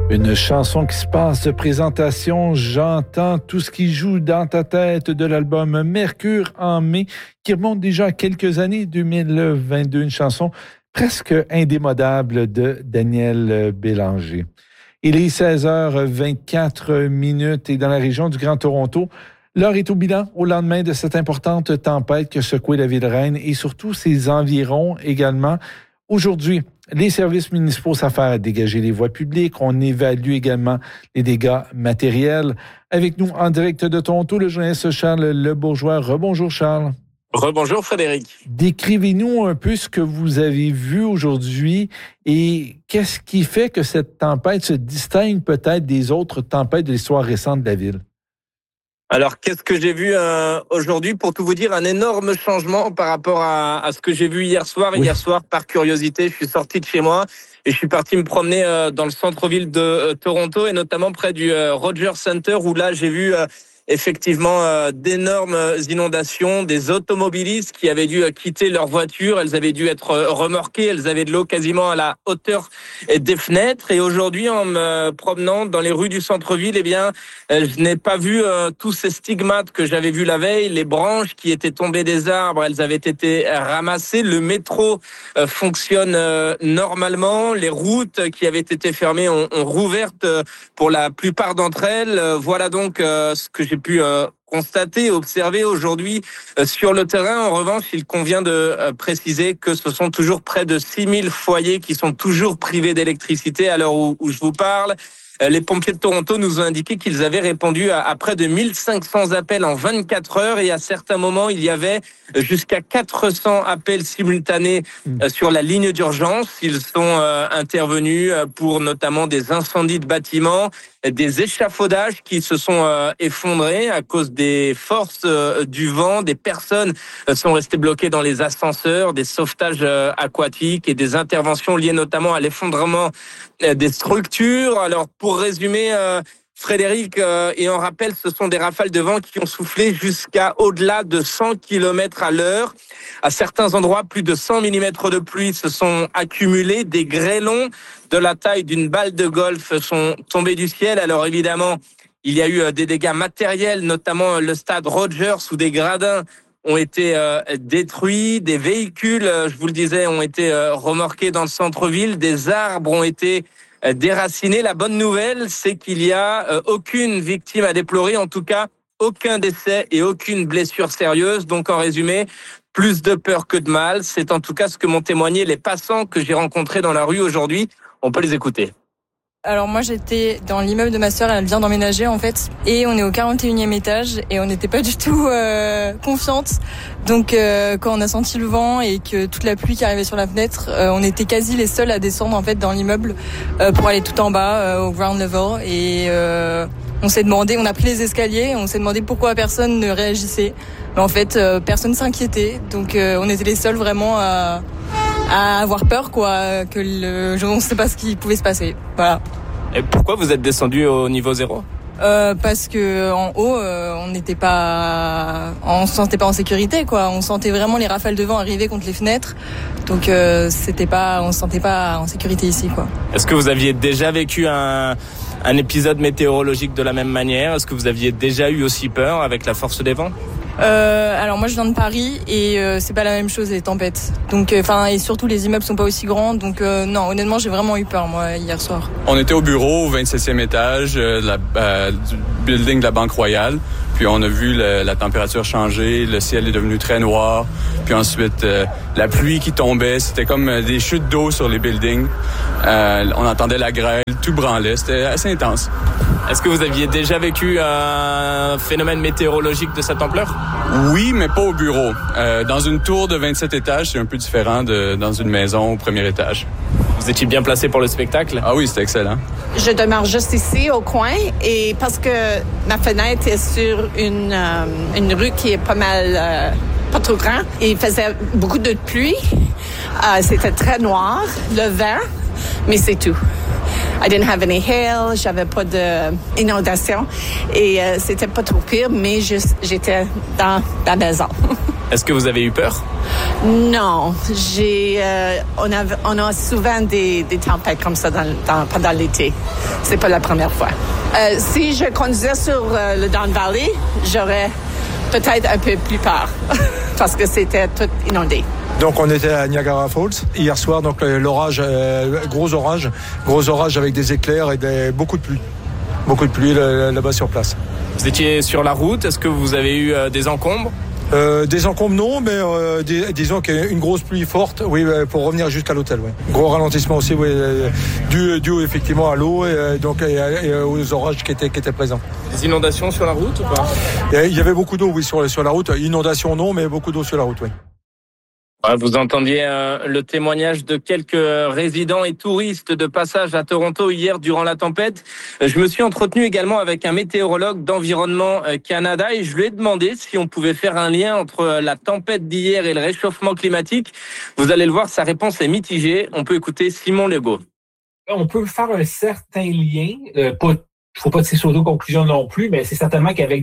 Une chanson qui se passe de présentation, j'entends tout ce qui joue dans ta tête de l'album Mercure en mai, qui remonte déjà à quelques années, 2022, une chanson presque indémodable de Daniel Bélanger. Il est 16h24 et dans la région du Grand Toronto, l'heure est au bilan au lendemain de cette importante tempête qui a secoué la ville reine et surtout ses environs également. Aujourd'hui, les services municipaux s'affairent à dégager les voies publiques. On évalue également les dégâts matériels. Avec nous en direct de Toronto, le journaliste Charles Lebourgeois. Rebonjour Charles. Rebonjour Frédéric. Décrivez-nous un peu ce que vous avez vu aujourd'hui et qu'est-ce qui fait que cette tempête se distingue peut-être des autres tempêtes de l'histoire récente de la ville? Alors, qu'est-ce que j'ai vu aujourd'hui? Pour tout vous dire, un énorme changement par rapport à ce que j'ai vu hier soir. Oui. Hier soir, par curiosité, je suis sorti de chez moi et je suis parti me promener dans le centre-ville de Toronto et notamment près du Rogers Center où là, j'ai vu effectivement d'énormes inondations, des automobilistes qui avaient dû quitter leur voiture, elles avaient dû être remorquées, elles avaient de l'eau quasiment à la hauteur des fenêtres. Et aujourd'hui, en me promenant dans les rues du centre-ville, eh bien, je n'ai pas vu tous ces stigmates que j'avais vus la veille, les branches qui étaient tombées des arbres, elles avaient été ramassées, le métro fonctionne normalement, les routes qui avaient été fermées ont rouvertes pour la plupart d'entre elles. Voilà donc ce que j'ai pu constater, observer aujourd'hui sur le terrain. En revanche, il convient de préciser que ce sont toujours près de 6000 foyers qui sont toujours privés d'électricité à l'heure où je vous parle. Les pompiers de Toronto nous ont indiqué qu'ils avaient répondu à près de 1500 appels en 24 heures et à certains moments, il y avait jusqu'à 400 appels simultanés sur la ligne d'urgence. Ils sont intervenus pour notamment des incendies de bâtiments, des échafaudages qui se sont effondrés à cause des forces du vent. Des personnes sont restées bloquées dans les ascenseurs, des sauvetages aquatiques et des interventions liées notamment à l'effondrement des structures. Alors, pour résumer, Frédéric, et en rappel, ce sont des rafales de vent qui ont soufflé jusqu'à au-delà de 100 km à l'heure. À certains endroits, plus de 100 mm de pluie se sont accumulés. Des grêlons de la taille d'une balle de golf sont tombés du ciel. Alors évidemment, il y a eu des dégâts matériels, notamment le stade Rogers où des gradins ont été détruits, des véhicules, je vous le disais, ont été remorqués dans le centre-ville, des arbres ont été déracinés. La bonne nouvelle, c'est qu'il y a aucune victime à déplorer, en tout cas aucun décès et aucune blessure sérieuse. Donc en résumé, plus de peur que de mal. C'est en tout cas ce que m'ont témoigné les passants que j'ai rencontrés dans la rue aujourd'hui. On peut les écouter. Alors moi j'étais dans l'immeuble de ma sœur, elle vient d'emménager en fait, et on est au 41e étage et on n'était pas du tout confiante. Donc quand on a senti le vent et que toute la pluie qui arrivait sur la fenêtre, on était quasi les seuls à descendre en fait dans l'immeuble pour aller tout en bas au ground level et on s'est demandé, on a pris les escaliers, on s'est demandé pourquoi personne ne réagissait. Mais en fait personne s'inquiétait, donc on était les seuls vraiment à avoir peur, quoi, on ne sait pas ce qui pouvait se passer. Voilà. Et pourquoi vous êtes descendu au niveau 0 ? Parce que en haut, on se sentait pas en sécurité, quoi. On sentait vraiment les rafales de vent arriver contre les fenêtres, donc on se sentait pas en sécurité ici, quoi. Est-ce que vous aviez déjà vécu un épisode météorologique de la même manière ? Est-ce que vous aviez déjà eu aussi peur avec la force des vents ? Alors moi je viens de Paris et c'est pas la même chose les tempêtes. Donc et surtout les immeubles sont pas aussi grands, donc non, honnêtement j'ai vraiment eu peur moi hier soir. On était au bureau au 27e étage du building de la Banque Royale. Puis on a vu la température changer, le ciel est devenu très noir. Puis ensuite, la pluie qui tombait, c'était comme des chutes d'eau sur les buildings. On entendait la grêle, tout branlait, c'était assez intense. Est-ce que vous aviez déjà vécu un phénomène météorologique de cette ampleur? Oui, mais pas au bureau. Dans une tour de 27 étages, c'est un peu différent de dans une maison au premier étage. Vous étiez bien placé pour le spectacle? Ah oui, c'était excellent. Je demeure juste ici, au coin, et parce que ma fenêtre est sur une rue qui est pas mal, pas trop grande, et il faisait beaucoup de pluie. C'était très noir, le vent, mais c'est tout. I didn't have any hail, j'avais pas d'inondation et c'était pas trop pire, mais j'étais dans la maison. Est-ce que vous avez eu peur? Non, on a souvent des tempêtes comme ça pendant l'été. C'est pas la première fois. Si je conduisais sur le Don Valley, j'aurais peut-être un peu plus peur parce que c'était tout inondé. Donc on était à Niagara Falls hier soir, donc l'orage, gros orage avec des éclairs et beaucoup de pluie là-bas sur place. Vous étiez sur la route, est-ce que vous avez eu des encombres? Des encombres non, mais disons qu'il y a une grosse pluie forte, oui, pour revenir jusqu'à l'hôtel, oui. Gros ralentissement aussi, oui, dû effectivement à l'eau et aux orages qui étaient présents. Des inondations sur la route ou pas? Il y avait beaucoup d'eau, oui, sur la route. Inondations non, mais beaucoup d'eau sur la route, oui. Vous entendiez le témoignage de quelques résidents et touristes de passage à Toronto hier durant la tempête. Je me suis entretenu également avec un météorologue d'Environnement Canada et je lui ai demandé si on pouvait faire un lien entre la tempête d'hier et le réchauffement climatique. Vous allez le voir, sa réponse est mitigée. On peut écouter Simon Legault. On peut faire un certain lien, faut pas tirer sur deux conclusions non plus, mais c'est certainement qu'avec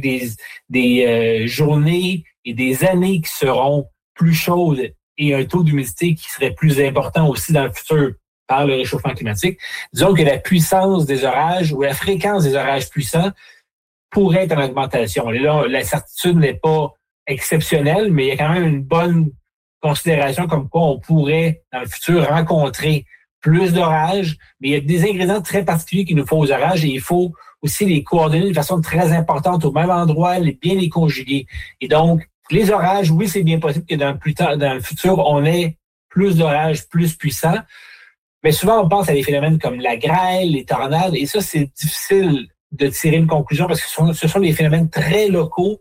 des journées et des années qui seront plus chaudes et un taux d'humidité qui serait plus important aussi dans le futur par le réchauffement climatique, disons que la puissance des orages ou la fréquence des orages puissants pourrait être en augmentation. Et là, la certitude n'est pas exceptionnelle, mais il y a quand même une bonne considération comme quoi on pourrait, dans le futur, rencontrer plus d'orages, mais il y a des ingrédients très particuliers qu'il nous faut aux orages et il faut aussi les coordonner de façon très importante au même endroit, bien les conjuguer. Et donc, les orages, oui, c'est bien possible que dans le futur, on ait plus d'orages plus puissants. Mais souvent, on pense à des phénomènes comme la grêle, les tornades, et ça, c'est difficile de tirer une conclusion parce que ce sont des phénomènes très locaux,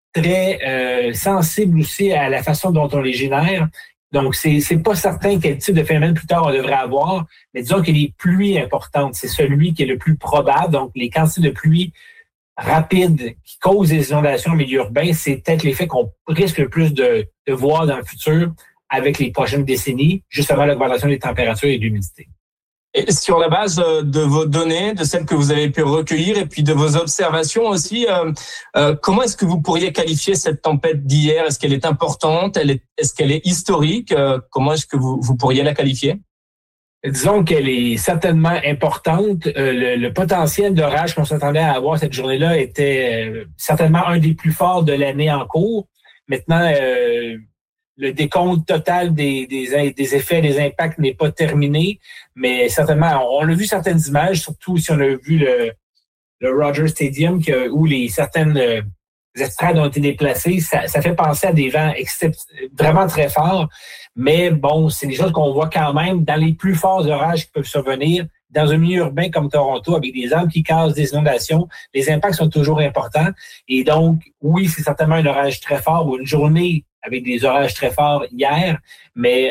très sensibles aussi à la façon dont on les génère. Donc, c'est pas certain quel type de phénomène plus tard on devrait avoir, mais disons que les pluies importantes, c'est celui qui est le plus probable. Donc, les quantités de pluie rapides qui causent des inondations en milieu urbain, c'est peut-être l'effet qu'on risque le plus de voir dans le futur avec les prochaines décennies, justement l'augmentation des températures et de l'humidité. Et sur la base de vos données, de celles que vous avez pu recueillir et puis de vos observations aussi, comment est-ce que vous pourriez qualifier cette tempête d'hier? Est-ce qu'elle est importante? Est-ce qu'elle est historique? Comment est-ce que vous pourriez la qualifier? Disons qu'elle est certainement importante. Le potentiel d'orage qu'on s'attendait à avoir cette journée-là était certainement un des plus forts de l'année en cours. Maintenant, le décompte total des effets, des impacts n'est pas terminé, mais certainement, on a vu certaines images, surtout si on a vu le Rogers Stadium où certaines estrades ont été déplacées. Ça fait penser à des vents vraiment très forts, mais bon, c'est des choses qu'on voit quand même dans les plus forts orages qui peuvent survenir dans un milieu urbain comme Toronto, avec des arbres qui cassent, des inondations. Les impacts sont toujours importants. Et donc, oui, c'est certainement un orage très fort ou une journée avec des orages très forts hier, mais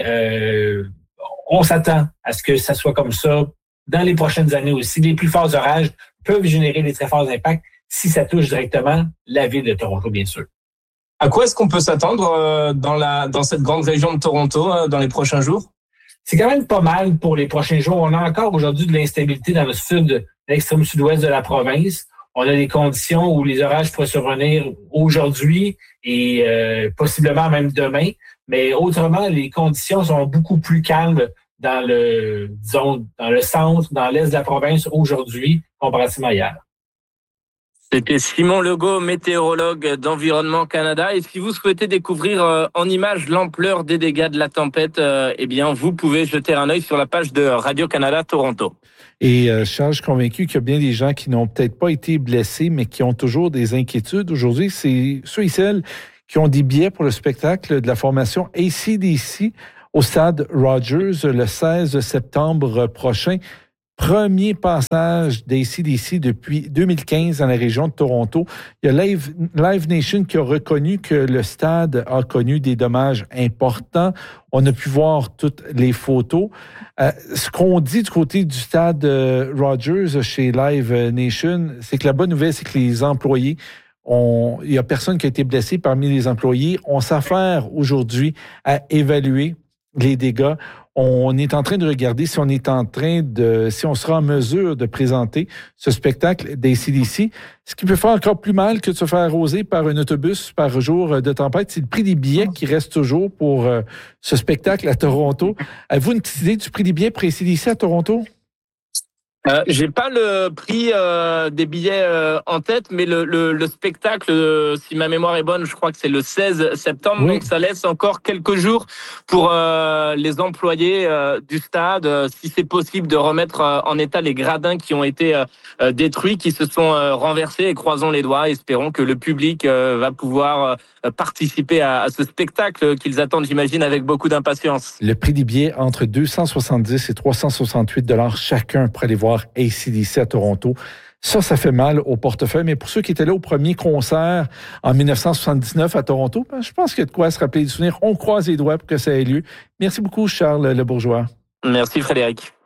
on s'attend à ce que ça soit comme ça dans les prochaines années aussi. Les plus forts orages peuvent générer des très forts impacts si ça touche directement la ville de Toronto, bien sûr. À quoi est-ce qu'on peut s'attendre dans cette grande région de Toronto dans les prochains jours? C'est quand même pas mal pour les prochains jours. On a encore aujourd'hui de l'instabilité dans le sud, l'extrême sud-ouest de la province. On a des conditions où les orages pourraient survenir aujourd'hui et possiblement même demain. Mais autrement, les conditions sont beaucoup plus calmes dans le centre, dans l'est de la province aujourd'hui, comparativement à hier. C'était Simon Legault, météorologue d'Environnement Canada. Et si vous souhaitez découvrir en images l'ampleur des dégâts de la tempête, eh bien, vous pouvez jeter un œil sur la page de Radio-Canada Toronto. Et Charles, je suis convaincu qu'il y a bien des gens qui n'ont peut-être pas été blessés, mais qui ont toujours des inquiétudes. Aujourd'hui, c'est ceux et celles qui ont des billets pour le spectacle de la formation AC/DC au stade Rogers le 16 septembre prochain. Premier passage d'AC/DC depuis 2015 dans la région de Toronto. Il y a Live Nation qui a reconnu que le stade a connu des dommages importants. On a pu voir toutes les photos. Ce qu'on dit du côté du stade Rogers chez Live Nation, c'est que la bonne nouvelle, c'est que les employés, il n'y a personne qui a été blessé parmi les employés. On s'affaire aujourd'hui à évaluer les dégâts. On est en train de regarder si on sera en mesure de présenter ce spectacle d'ACDC. Ce qui peut faire encore plus mal que de se faire arroser par un autobus par jour de tempête, c'est le prix des billets qui reste toujours pour ce spectacle à Toronto. Avez-vous une petite idée du prix des billets pour ACDC à Toronto? J'ai pas le prix des billets en tête, mais le spectacle, si ma mémoire est bonne, je crois que c'est le 16 septembre, oui. Donc ça laisse encore quelques jours pour les employés du stade, si c'est possible de remettre en état les gradins qui ont été détruits, qui se sont renversés, et croisons les doigts, espérons que le public va pouvoir participer à ce spectacle qu'ils attendent, j'imagine, avec beaucoup d'impatience. Le prix des billets entre 270 et 368 $ chacun pour aller voir ACDC à Toronto. Ça fait mal au portefeuille. Mais pour ceux qui étaient là au premier concert en 1979 à Toronto, je pense qu'il y a de quoi se rappeler du souvenir. On croise les doigts pour que ça ait lieu. Merci beaucoup, Charles Le Bourgeois. Merci, Frédéric.